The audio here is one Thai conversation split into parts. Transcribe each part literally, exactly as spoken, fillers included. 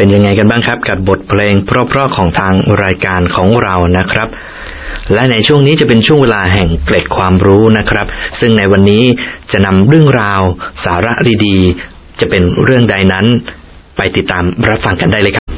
เป็นยังไงกันบ้างครับกับบทเพลงเพราะๆของทางรายการของเรานะครับและในช่วงนี้จะเป็นช่วงเวลาแห่งเกร็ดความรู้นะครับซึ่งในวันนี้จะนำเรื่องราวสาระดีๆจะเป็นเรื่องใดนั้นไปติดตามรับฟังกันได้เลยครับ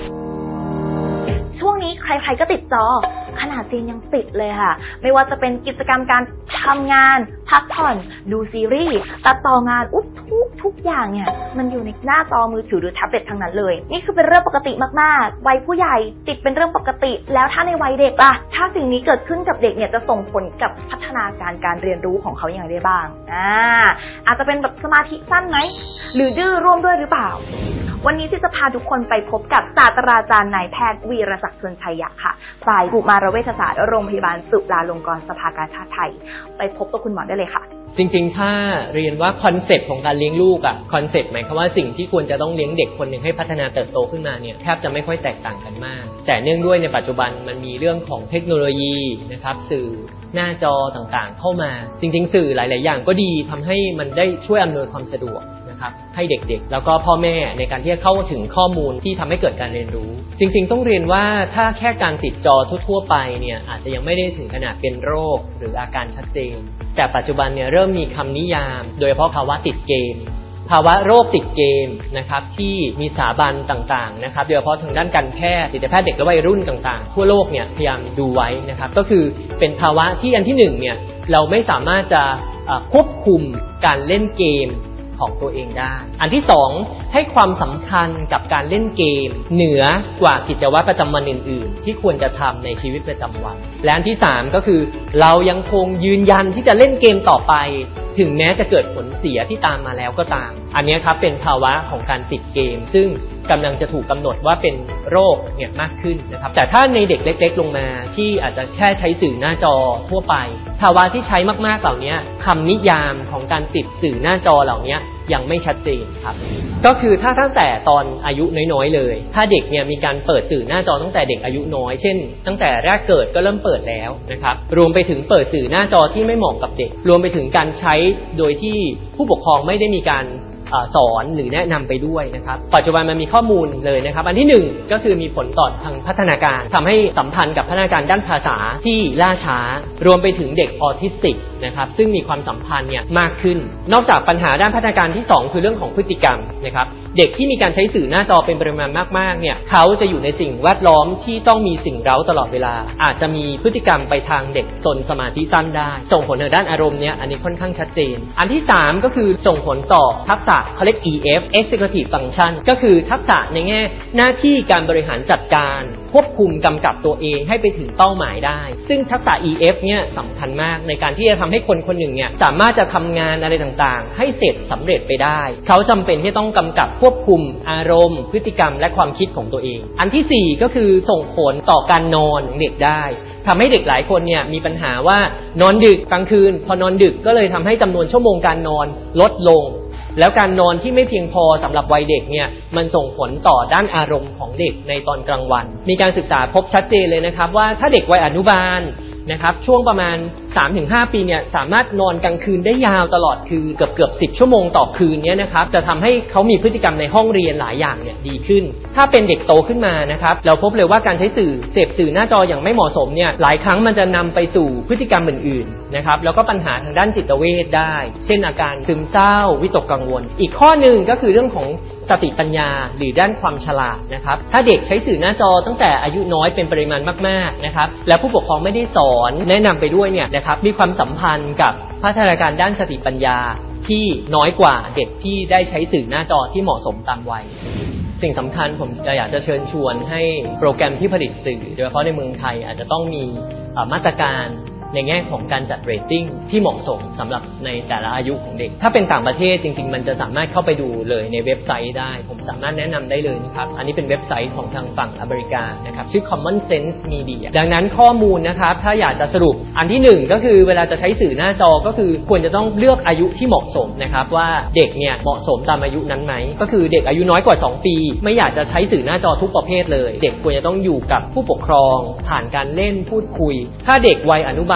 ช่วงนี้ใครๆก็ติดจอขนาดจีนยังติดเลยค่ะไม่ว่าจะเป็นกิจกรรมการทำงานพักผ่อนดูซีรีส์ตัดต่องานอุ๊บทุกทุกอย่างเนี่ยมันอยู่ในหน้าจอมือถือหรือแท็บเล็ตทั้งนั้นเลยนี่คือเป็นเรื่องปกติมากๆวัยผู้ใหญ่ติดเป็นเรื่องปกติแล้วถ้าในวัยเด็กล่ะถ้าสิ่งนี้เกิดขึ้นกับเด็กเนี่ยจะส่งผลกับพัฒนาการการเรียนรู้ของเขาอย่างไรได้บ้างอ่าอาจจะเป็นแบบสมาธิสั้นไหมหรือดื้อร่วมด้วยหรือเปล่าวันนี้ที่จะพาทุกคนไปพบกับศาสตราจารย์นายแพทย์วีรศักดิ์ชวนชัยยะค่ะฝ่ายกุมารเวชศาสตร์โรงพยาบาลจุฬาลงกรณ์สภากาชาดไทยไปพบกับคุณหมอได้เลยค่ะจริงๆถ้าเรียนว่าคอนเซ็ปต์ของการเลี้ยงลูกอะคอนเซ็ปต์หมายความว่าสิ่งที่ควรจะต้องเลี้ยงเด็กคนหนึ่งให้พัฒนาเติบโตขึ้นมาเนี่ยแทบจะไม่ค่อยแตกต่างกันมากแต่เนื่องด้วยในปัจจุบันมันมีเรื่องของเทคโนโลยีนะครับสื่อหน้าจอต่างๆเข้ามาจริงๆสื่อหลายๆอย่างก็ดีทำให้มันได้ช่วยอำนวยความสะดวกนะครับให้เด็กๆแล้วก็พ่อแม่ในการที่จะเข้าถึงข้อมูลที่ทำให้เกิดการเรียนรู้จริงๆต้องเรียนว่าถ้าแค่การติดจอทั่วๆไปเนี่ยอาจจะยังไม่ได้ถึงขนาดเป็นโรคหรืออาการชัดเจนแต่ปัจจุบันเนี่ยเริ่มมีคำนิยามโดยเฉพาะภาวะติดเกมภาวะโรคติดเกมนะครับที่มีสถาบันต่างๆนะครับโดยเฉพาะทางด้านการแพทย์จิตแพทย์เด็กและวัยรุ่นต่างๆทั่วโลกเนี่ยพยายามดูไว้นะครับก็คือเป็นภาวะที่อันที่หนึ่งเนี่ยเราไม่สามารถจะควบคุมการเล่นเกมของตัวเองได้อันที่สองให้ความสำคัญกับการเล่นเกมเหนือกว่ากิจวัตรประจำวันอื่นๆที่ควรจะทำในชีวิตประจำวันและอันที่สามก็คือเรายังคงยืนยันที่จะเล่นเกมต่อไปถึงแม้จะเกิดผลเสียที่ตามมาแล้วก็ตามอันนี้ครับเป็นภาวะของการติดเกมซึ่งกำลังจะถูกกำหนดว่าเป็นโรคเนี่ยมากขึ้นนะครับแต่ถ้าในเด็กเล็กๆลงมาที่อาจจะแค่ใช้สื่อหน้าจอทั่วไปภาวะที่ใช้มากๆเหล่านี้คำนิยามของการติดสื่อหน้าจอเหล่านี้ยังไม่ชัดเจนครับก็คือถ้าตั้งแต่ตอนอายุน้อยๆเลยถ้าเด็กเนี่ยมีการเปิดสื่อหน้าจอตั้งแต่เด็กอายุน้อยเช่นตั้งแต่แรกเกิดก็เริ่มเปิดแล้วนะครับรวมไปถึงเปิดสื่อหน้าจอที่ไม่เหมาะกับเด็กรวมไปถึงการใช้โดยที่ผู้ปกครองไม่ได้มีการสอนหรือแนะนำไปด้วยนะครับปัจจุบันมันมีข้อมูลเลยนะครับอันที่หนึ่งก็คือมีผลต่อทางพัฒนาการทำให้สัมพันธ์กับพัฒนาการด้านภาษาที่ล่าช้ารวมไปถึงเด็กออทิสติกนะครับซึ่งมีความสัมพันธ์เนี่ยมากขึ้นนอกจากปัญหาด้านพัฒนาการที่สองคือเรื่องของพฤติกรรมนะครับเด็กที่มีการใช้สื่อหน้าจอเป็นปริมาณมากๆเนี่ยเขาจะอยู่ในสิ่งแวดล้อมที่ต้องมีสิ่งเร้าตลอดเวลาอาจจะมีพฤติกรรมไปทางเด็กซนสมาธิสั้นได้ส่งผลทางด้านอารมณ์เนี่ยอันนี้ค่อนข้างชัดเจนอันที่สามก็คือส่งผลต่อทักษะเขาเรียก อี เอฟ Executive Function ก็คือทักษะในแง่หน้าที่การบริหารจัดการควบคุมกำกับตัวเองให้ไปถึงเป้าหมายได้ซึ่งทักษะ อี เอฟ เนี่ยสำคัญมากในการที่จะทำให้คนคนหนึ่งเนี่ยสามารถจะทำงานอะไรต่างๆให้เสร็จสำเร็จไปได้เขาจำเป็นที่ต้องกำกับควบคุมอารมณ์พฤติกรรมและความคิดของตัวเองอันที่สี่ก็คือส่งผลต่อการนอนของเด็กได้ทำให้เด็กหลายคนเนี่ยมีปัญหาว่านอนดึกกลางคืนพอนอนดึกก็เลยทำให้จำนวนชั่วโมงการนอนลดลงแล้วการนอนที่ไม่เพียงพอสำหรับวัยเด็กเนี่ยมันส่งผลต่อด้านอารมณ์ของเด็กในตอนกลางวันมีการศึกษาพบชัดเจนเลยนะครับว่าถ้าเด็กวัยอนุบาลนะครับช่วงประมาณ สามถึงห้า ปีเนี่ยสามารถนอนกลางคืนได้ยาวตลอดคือเกือบเกือบสิบชั่วโมงต่อคืนเนี่ยนะครับจะทำให้เขามีพฤติกรรมในห้องเรียนหลายอย่างเนี่ยดีขึ้นถ้าเป็นเด็กโตขึ้นมานะครับเราพบเลยว่าการใช้สื่อเสพสื่อหน้าจออย่างไม่เหมาะสมเนี่ยหลายครั้งมันจะนำไปสู่พฤติกรรมอื่นๆนะครับแล้วก็ปัญหาทางด้านจิตเวชได้เช่นอาการซึมเศร้าวิตกกังวลอีกข้อนึงก็คือเรื่องของสติปัญญาหรือด้านความฉลาดนะครับถ้าเด็กใช้สื่อหน้าจอตั้งแต่อายุน้อยเป็นปริมาณมากๆนะครับแล้วผู้ปกครองไม่ได้สอนแนะนำไปด้วยเนี่ยนะครับมีความสัมพันธ์กับพัฒนาการด้านสติปัญญาที่น้อยกว่าเด็กที่ได้ใช้สื่อหน้าจอที่เหมาะสมตามวัยสิ่งสำคัญผมอยากจะเชิญชวนให้โปรแกรมที่ผลิตสื่อโดยเฉพาะในเมืองไทยอาจจะต้องมีมาตรการในแง่ของการจัดเรตติ้งที่เหมาะสมสำหรับในแต่ละอายุของเด็กถ้าเป็นต่างประเทศจริงๆมันจะสามารถเข้าไปดูเลยในเว็บไซต์ได้ผมสามารถแนะนำได้เลยนะครับอันนี้เป็นเว็บไซต์ของทางฝั่งอเมริกานะครับชื่อ Common Sense Media ดังนั้นข้อมูลนะครับถ้าอยากจะสรุปอันที่หนึ่งก็คือเวลาจะใช้สื่อหน้าจอก็คือควรจะต้องเลือกอายุที่เหมาะสมนะครับว่าเด็กเนี่ยเหมาะสมตามอายุนั้นไหมก็คือเด็กอายุน้อยกว่าสองปีไม่อยากจะใช้สื่อหน้าจอทุกประเภทเลยเด็กควรจะต้องอยู่กับผู้ปกครองผ่านการเล่นพูดคุยถ้าเด็กวัยอนุบาล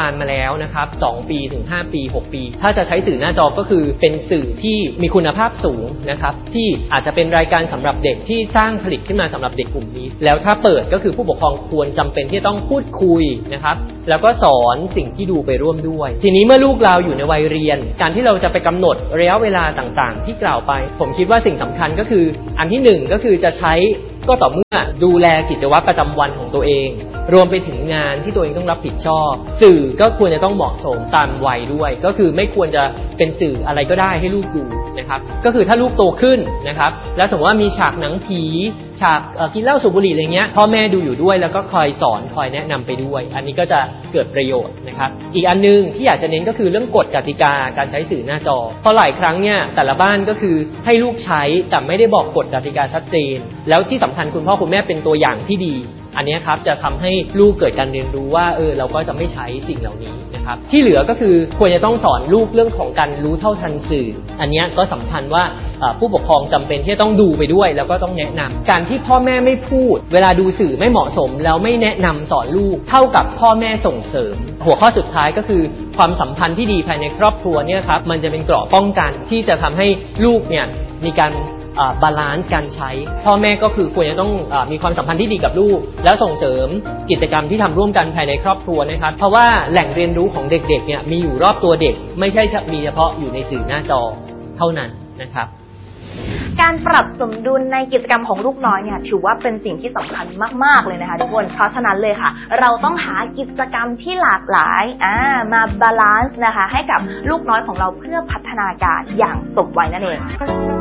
านมาแล้วนะครับสองปีถึงห้าปีหกปีถ้าจะใช้สื่อหน้าจอก็คือเป็นสื่อที่มีคุณภาพสูงนะครับที่อาจจะเป็นรายการสำหรับเด็กที่สร้างผลิตขึ้นมาสำหรับเด็กกลุ่มนี้แล้วถ้าเปิดก็คือผู้ปกครองควรจำเป็นที่จะต้องพูดคุยนะครับแล้วก็สอนสิ่งที่ดูไปร่วมด้วยทีนี้เมื่อลูกเราอยู่ในวัยเรียนการที่เราจะไปกำหนดระยะเวลาต่างๆที่กล่าวไปผมคิดว่าสิ่งสำคัญก็คืออันที่หนึ่งก็คือจะใช้ก็ต่อเมื่อดูแลกิจวัตรประจำวันของตัวเองรวมไปถึงงานที่ตัวเองต้องรับผิดชอบสื่อก็ควรจะต้องเหมาะสมตามวัยด้วยก็คือไม่ควรจะเป็นสื่ออะไรก็ได้ให้ลูกดูนะครับก็คือถ้าลูกโตขึ้นนะครับแล้วสมมติว่ามีฉากหนังผีฉากกินเหล้าสูบบุหรี่อะไรเงี้ยพ่อแม่ดูอยู่ด้วยแล้วก็คอยสอนคอยแนะนำไปด้วยอันนี้ก็จะเกิดประโยชน์นะครับอีกอันนึงที่อยากจะเน้นก็คือเรื่องกฎกติกาการใช้สื่อหน้าจอเพราะหลายครั้งเนี่ยแต่ละบ้านก็คือให้ลูกใช้แต่ไม่ได้บอกกฎกติกาชัดเจนแล้วที่สำคัญคุณพ่อคุณแม่เป็นตัวอย่างที่ดีอันนี้ครับจะทำให้ลูกเกิดการเรียนรู้ว่าเออเราก็จะไม่ใช้สิ่งเหล่านี้นะครับที่เหลือก็คือควรจะต้องสอนลูกเรื่องของการรู้เท่าทันสื่ออันนี้ก็สำคัญว่าผู้ปกครองจำเป็นที่จะต้องดูไปด้วยแล้วก็ต้องแนะนำการที่พ่อแม่ไม่พูดเวลาดูสื่อไม่เหมาะสมแล้วไม่แนะนำสอนลูกเท่ากับพ่อแม่ส่งเสริมหัวข้อสุดท้ายก็คือความสัมพันธ์ที่ดีภายในครอบครัวเนี่ยครับมันจะเป็นเกราะป้องกันที่จะทำให้ลูกเนี่ยมีการบาลานซ์การใช้พ่อแม่ก็คือควรจะต้องอมีความสัมพันธ์ที่ดีกับลูกแล้วส่งเสริมกิจกรรมที่ทำร่วมกันภายในครอบครัวนะครับเพราะว่าแหล่งเรียนรู้ของเด็กๆเนี่ยมีอยู่รอบตัวเด็กไม่ใช่มีเฉพาะอยู่ในสื่อหน้าจอเท่านั้นนะครับการปรับสมดุลในกิจกรรมของลูกน้อยเนี่ยถือว่าเป็นสิ่งที่สำคัญมากๆเลยนะคะทุกคนเพราะฉะนั้นเลยค่ะเราต้องหากิจกรรมที่หลากหลายอ่ามาบาลานซ์นะคะให้กับลูกน้อยของเราเพื่อพัฒนาการอย่างสมวัยนั่นเอง